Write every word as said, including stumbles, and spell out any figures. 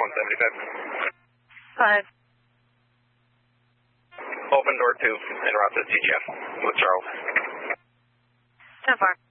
one seventy-five. Five. Open door two, en route to T G F with Charles. ten four.